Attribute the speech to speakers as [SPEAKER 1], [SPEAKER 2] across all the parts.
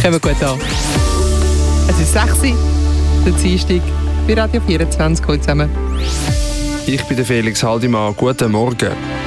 [SPEAKER 1] Kommen gut an. Es ist 6 Uhr, der Dienstag bei Radio 24. Hallo zusammen.
[SPEAKER 2] Ich bin der Felix Haldimann. Guten Morgen.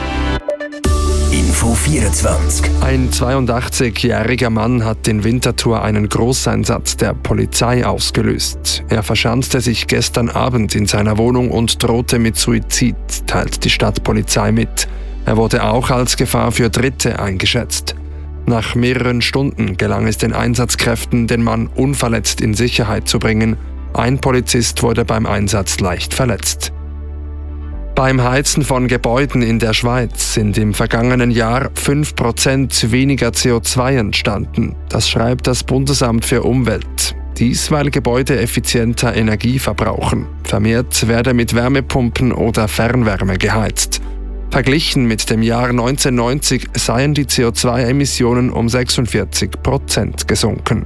[SPEAKER 3] Info 24.
[SPEAKER 2] Ein 82-jähriger Mann hat in Winterthur einen Großeinsatz der Polizei ausgelöst. Er verschanzte sich gestern Abend in seiner Wohnung und drohte mit Suizid, teilt die Stadtpolizei mit. Er wurde auch als Gefahr für Dritte eingeschätzt. Nach mehreren Stunden gelang es den Einsatzkräften, den Mann unverletzt in Sicherheit zu bringen. Ein Polizist wurde beim Einsatz leicht verletzt. Beim Heizen von Gebäuden in der Schweiz sind im vergangenen Jahr 5% weniger CO2 entstanden. Das schreibt das Bundesamt für Umwelt. Dies, weil Gebäude effizienter Energie verbrauchen. Vermehrt werde mit Wärmepumpen oder Fernwärme geheizt. Verglichen mit dem Jahr 1990 seien die CO2-Emissionen um 46% gesunken.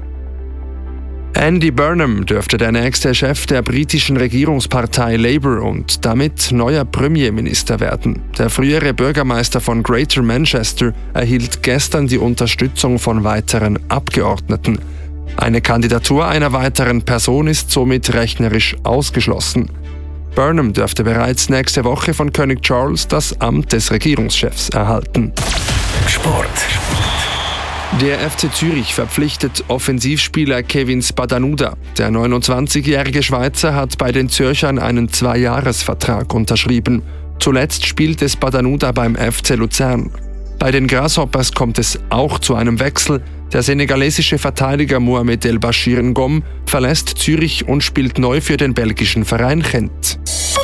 [SPEAKER 2] Andy Burnham dürfte der nächste Chef der britischen Regierungspartei Labour und damit neuer Premierminister werden. Der frühere Bürgermeister von Greater Manchester erhielt gestern die Unterstützung von weiteren Abgeordneten. Eine Kandidatur einer weiteren Person ist somit rechnerisch ausgeschlossen. Burnham dürfte bereits nächste Woche von König Charles das Amt des Regierungschefs erhalten.
[SPEAKER 3] Sport.
[SPEAKER 2] Der FC Zürich verpflichtet Offensivspieler Kevin Spadanuda. Der 29-jährige Schweizer hat bei den Zürchern einen 2-Jahres-Vertrag unterschrieben. Zuletzt spielte Spadanuda beim FC Luzern. Bei den Grasshoppers kommt es auch zu einem Wechsel. Der senegalesische Verteidiger Mohamed El Bashir Ngom verlässt Zürich und spielt neu für den belgischen Verein Gent.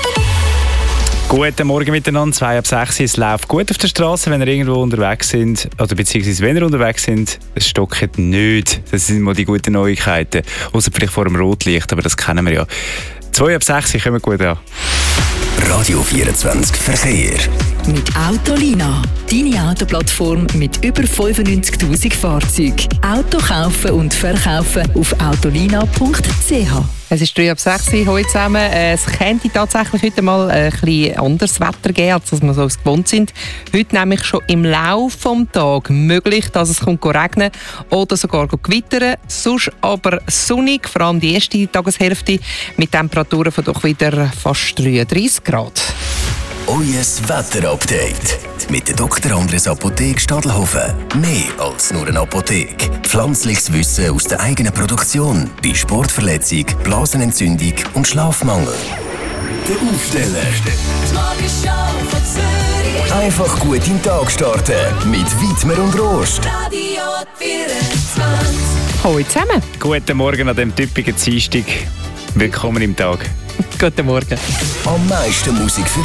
[SPEAKER 4] Guten Morgen miteinander, 5:06. Es läuft gut auf der Straße, wenn ihr irgendwo unterwegs sind. Oder beziehungsweise wenn ihr unterwegs sind, es stockt nicht. Das sind mal die guten Neuigkeiten. Außer vielleicht vor dem Rotlicht, aber das kennen wir ja. 5:06, kommen gut an.
[SPEAKER 3] Radio 24 Verkehr.
[SPEAKER 5] Mit Autolina. Deine Autoplattform mit über 95'000 Fahrzeugen. Auto kaufen und verkaufen auf autolina.ch.
[SPEAKER 1] Es ist 5:06 Uhr heute zusammen. Es könnte tatsächlich heute mal ein bisschen anderes Wetter geben, als wir so gewohnt sind. Heute nämlich schon im Laufe des Tages möglich, dass es regnen oder sogar gewittern. Sonst aber sonnig, vor allem die erste Tageshälfte, mit Temperaturen von doch wieder fast 33 Grad.
[SPEAKER 3] Euer Wetterupdate mit der Dr. Andres Apotheke Stadelhofen. Mehr als nur eine Apotheke. Pflanzliches Wissen aus der eigenen Produktion bei Sportverletzung, Blasenentzündung und Schlafmangel. Der Aufsteller. Einfach gut in den Tag starten mit Widmer und Rost.
[SPEAKER 5] Radio 24.
[SPEAKER 1] Hallo zusammen.
[SPEAKER 4] Guten Morgen an diesem typischen Dienstag. Willkommen im Tag.
[SPEAKER 1] Guten Morgen.
[SPEAKER 3] Am meisten Musik für